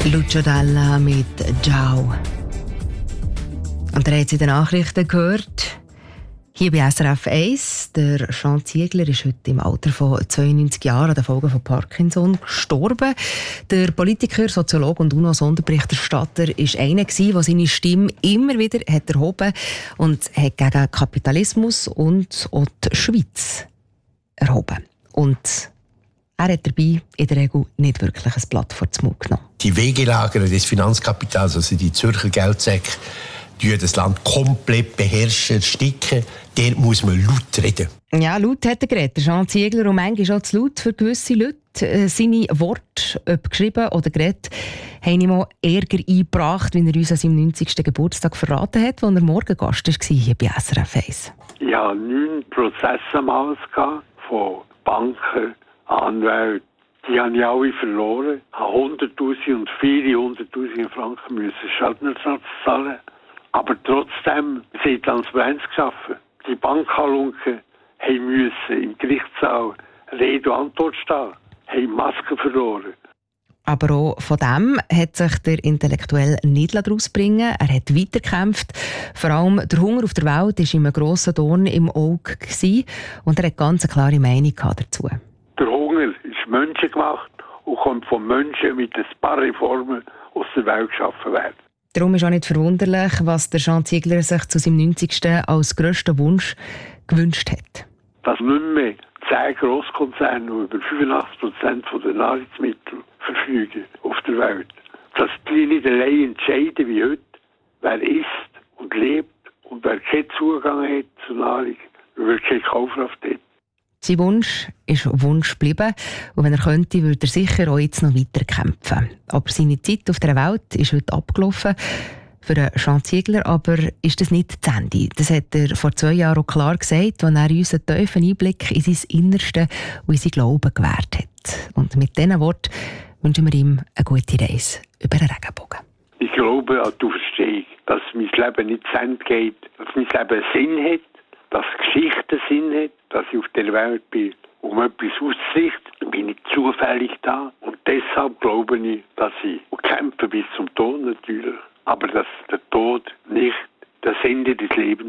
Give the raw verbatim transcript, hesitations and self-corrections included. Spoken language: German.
Lucio Dalla mit Ciao. Und ihr habt es in den Nachrichten gehört. Hier bei S R F eins, der Jean Ziegler ist heute im Alter von zweiundneunzig Jahren an den Folgen von Parkinson gestorben. Der Politiker, Soziologe und UNO-Sonderberichterstatter war einer, der seine Stimme immer wieder hat erhoben und hat gegen Kapitalismus und auch die Schweiz erhoben. Und er hat dabei in der Regel nicht wirklich ein Blatt vor den Mund genommen. Die Wegelager des Finanzkapitals, also die Zürcher Geldsäcke, die das Land komplett beherrschen, ersticken, der muss man laut reden. Ja, laut hat er geredet, Jean Ziegler, und manchmal auch zu laut für gewisse Leute. Seine Worte, ob geschrieben oder geredet, haben ihm auch Ärger eingebracht, wie er uns an seinem neunzigsten Geburtstag verraten hat, als er morgen Gast war hier bei S R F eins. Ich hatte neun Prozesse am Haus von Banken, Anwälten. Die habe ich alle verloren. Ich habe hunderttausend und viele hunderttausend Franken müssen Schadenersatz zahlen. Aber trotzdem sind Transparenz geschaffen. Die Bankhalunken mussten im Gerichtssaal Rede und Antwort stehen, haben Masken verloren. Aber auch von dem hat sich der Intellektuell nicht rausbringen lassen. Er hat weitergekämpft. Vor allem der Hunger auf der Welt war ihm ein grosser Dorn im Auge gewesen. Und er hat ganz eine klare Meinung dazu. Der Hunger ist menschengemacht und kommt von Menschen mit ein paar Reformen aus der Welt geschaffen werden. Darum ist auch nicht verwunderlich, was der Jean Ziegler sich zu seinem neunzigsten als grössten Wunsch gewünscht hat. Dass nicht mehr zehn Grosskonzerne über fünfundachtzig Prozent der Nahrungsmittel verfügen auf der Welt. Dass die nicht allein entscheiden wie heute, wer isst und lebt und wer keinen Zugang hat zur Nahrung, wer keine Kaufkraft hat. Sein Wunsch ist Wunsch geblieben. Und wenn er könnte, würde er sicher auch jetzt noch weiter kämpfen. Aber seine Zeit auf der Welt ist heute abgelaufen. Für Jean Ziegler aber ist das nicht das Ende. Das hat er vor zwei Jahren auch klar gesagt, als er uns einen tiefen Einblick in sein Innerste und in sein Glauben gewährt hat. Und mit diesen Worten wünschen wir ihm eine gute Reise über den Regenbogen. Ich glaube an die Auferstehung, dass mein Leben nicht zu Ende geht, dass mein Leben Sinn hat, dass Geschichte Sinn hat, dass ich auf der Welt bin, um etwas auszurichten, bin ich zufällig da. Und deshalb glaube ich, dass ich kämpfe bis zum Tod natürlich, aber dass der Tod nicht das Ende des Lebens